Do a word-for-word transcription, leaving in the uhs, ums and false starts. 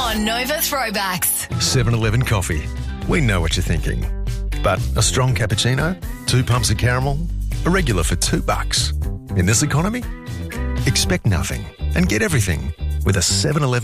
on Nova Throwbacks. seven eleven coffee. We know what you're thinking. But a strong cappuccino? Two pumps of caramel? A regular for two bucks. In this economy? Expect nothing and get everything with a seven eleven